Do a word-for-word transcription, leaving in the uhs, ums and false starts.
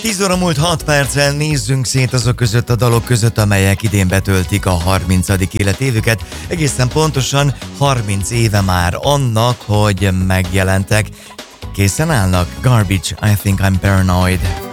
tíz óra múlt hat perccel, nézzünk szét azok között a dalok között, amelyek idén betöltik a harmincadik életévüket. Egészen pontosan harminc éve már annak, hogy megjelentek. Készen állnak? Garbage, I Think I'm Paranoid.